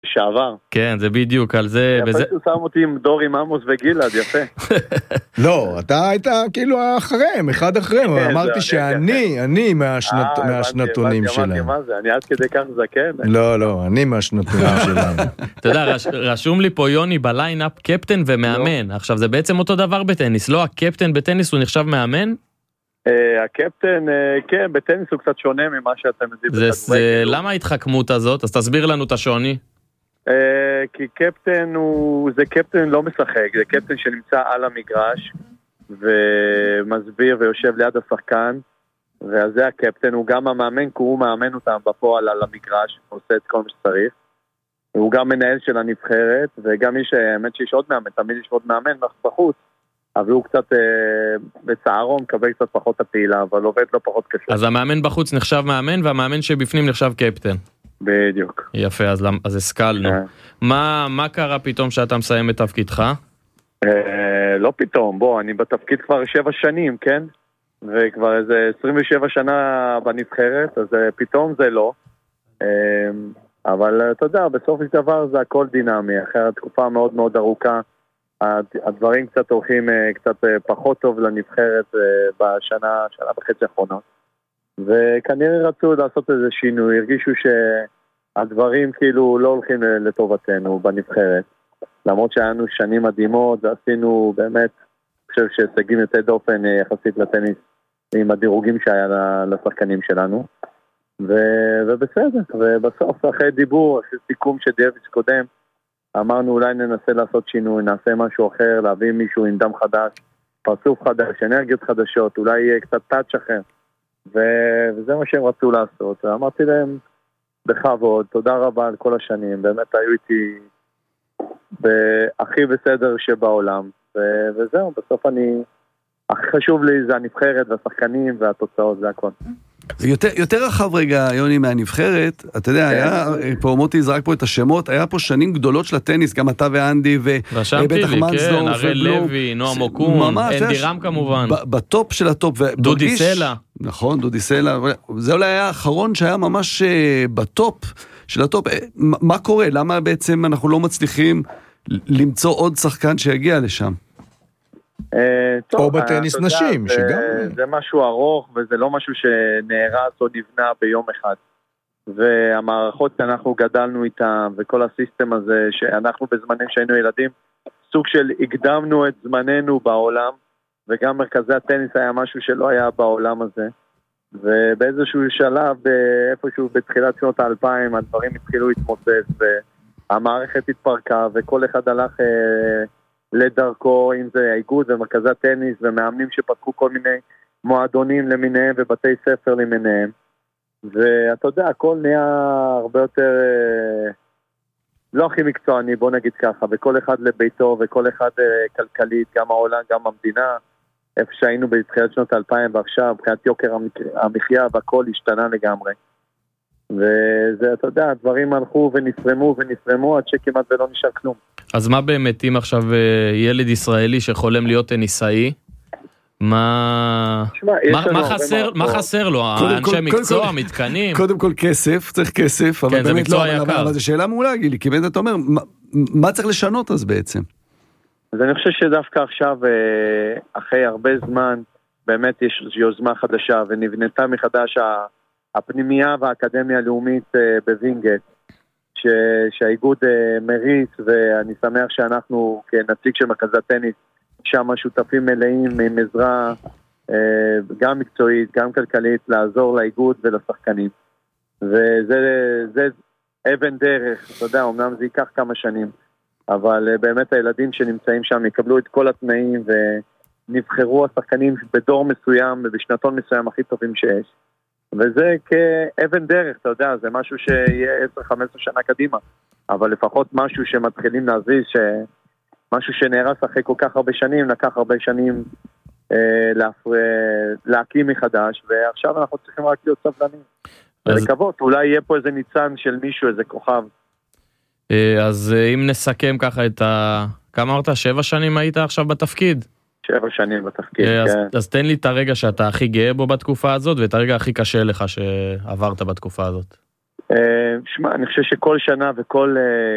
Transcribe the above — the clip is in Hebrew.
שעבר. כן, זה בדיוק, על זה... יפה שהוא שם אותי עם דור עם עמוס וגלעד, יפה. לא, אתה היית כאילו אחריהם, אחד אחריהם, אמרתי שאני מהשנתונים שלהם. אני עד כדי כך זקן. לא, אני מהשנתונים שלהם. אתה יודע, רשום לי פה יוני בליינאפ קפטן ומאמן, עכשיו זה בעצם אותו דבר בטניס, לא הקפטן בטניס הוא נחשב מאמן? הקפטן, כן, בטניס הוא קצת שונה ממה שאתם יודעים. למה ההתחכמות הזאת? אז תסביר לנו את השוני. כי קפטן זה קפטן לא משחק, זה קפטן שנמצא על המגרש ומסביר ויושב ליד השחקן, ואז זה הקפטן, הוא גם המאמן, כי הוא מאמן אותם בפועל על המגרש, הוא עושה את כל מה שצריך, הוא גם מנהל של הנבחרת, וגם האמת שיש עוד מאמן, תמיד יש עוד מאמן בחוץ, אבל הוא קצת בצערו מקבל קצת פחות הפעילה, אבל עובד לא פחות קשה. אז המאמן בחוץ נחשב מאמן, והמאמן שבפנים נחשב קפטן. בדיוק. יפה, אז השכלנו. מה קרה פתאום שאתה מסיים את תפקידך? לא פתאום, אני בתפקיד כבר 7 שנים, כן? וכבר איזה 27 שנה בנבחרת, אז פתאום זה לא. אבל אתה יודע, בסוף של דבר זה הכל דינמי, אחרי התקופה מאוד מאוד ארוכה, הדברים קצת הולכים קצת פחות טוב לנבחרת בשנה וחצי האחרונות. וכנראה רצו לעשות איזה שינוי, הרגישו שהדברים כאילו לא הולכים לטובתנו בנבחרת. למרות שהיינו שנים מדהימות, ועשינו באמת, אני חושב שהשגים יותר דופן יחסית לטניס עם הדירוגים שהיה לשחקנים שלנו. ובסדר, ובסוף אחרי דיבור, אחרי סיכום שדייוויס קודם, אמרנו אולי ננסה לעשות שינוי, נעשה משהו אחר, להביא מישהו עם דם חדש, פרצוף חדש, אנרגיות חדשות, אולי יהיה קצת טאץ' אחר. וזה מה שהם רצו לעשות. אמרתי להם בכבוד, תודה רבה על כל השנים, באמת היו איתי הכי בסדר שבעולם, וזהו, בסוף הכי חשוב לי זה הנבחרת והשחקנים והתוצאות, זה הכל. יותר רחב רגע, יוני, מהנבחרת, אתה יודע, היה פה מוטי זרק פה את השמות, היה פה שנים גדולות של הטניס, גם אתה ואנדי, ובטח מנסדור, הראל לוי, נועם מוקום, אנדי רם כמובן. בטופ של הטופ. דודי סלע. נכון, דודי סלע. זה אולי היה האחרון שהיה ממש בטופ של הטופ. מה קורה? למה בעצם אנחנו לא מצליחים למצוא עוד שחקן שיגיע לשם? או בטניס נשים, שגם... זה משהו ארוך, וזה לא משהו שנהרס או נבנה ביום אחד. והמערכות שאנחנו גדלנו איתם, וכל הסיסטם הזה, שאנחנו בזמנים שהיינו ילדים, סוג של הקדמנו את זמננו בעולם, וגם מרכזי הטניס היה משהו שלא היה בעולם הזה. ובאיזשהו שלב, איפשהו בתחילת שנות ה-2000, הדברים התחילו להתמוסס, והמערכת התפרקה, וכל אחד הלך... לדרכו, אם זה האיגוד ומרכזי הטניס ומאמנים שפתחו כל מיני מועדונים למיניהם ובתי ספר למיניהם. ואתה יודע, הכל נהיה הרבה יותר לא הכי מקצועני, בוא נגיד ככה, וכל אחד לביתו וכל אחד כלכלית, גם העולם, גם המדינה, איפה שהיינו בתחילת שנות 2000 ועכשיו, מבחינת יוקר המחיה והכל השתנה לגמרי. וזה, אתה יודע, הדברים הלכו ונפרמו עד שכמעט ולא נשאר כלום. אז מה באמת אם עכשיו ילד ישראלי שחולם להיות טניסאי, מה חסר לו? האנשי מקצוע, מתקנים? קודם כל כסף, צריך כסף, אבל באמת לא, אבל זו שאלה מעולה גילי, כי באמת אתה אומר, מה צריך לשנות אז בעצם? אז אני חושב שדווקא עכשיו, אחרי הרבה זמן, באמת יש יוזמה חדשה, ונבנתה מחדש הפנימייה והאקדמיה הלאומית בווינגייט, שהאיגוד מריץ, ואני שמח שאנחנו כנציג של מרכזי הטניס שם שותפים מלאים עם עזרה גם מקצועית, גם כלכלית, לעזור לאיגוד ולשחקנים. וזה אבן דרך, אתה יודע, אמנם זה ייקח כמה שנים, אבל באמת הילדים שנמצאים שם יקבלו את כל התנאים, ונבחרו השחקנים בדור מסוים ובשנתון מסוים הכי טובים שיש. וזה כאבן דרך, אתה יודע, זה משהו שיהיה 10-15 שנה קדימה, אבל לפחות משהו שמתחילים להזיז, משהו שנהרס אחרי כל כך הרבה שנים, לקח הרבה שנים להקים מחדש, ועכשיו אנחנו צריכים רק להיות סבלנים. ולקוות, אולי יהיה פה איזה ניצן של מישהו, איזה כוכב. אז אם נסכם ככה את כמה אמרת? 7 שנים היית עכשיו בתפקיד? 7 שנים בתפקיד, כן. אז תן לי את הרגע שאתה הכי גאה בו בתקופה הזאת, ואת הרגע הכי קשה לך שעברת בתקופה הזאת. שמע, אני חושב שכל שנה וכל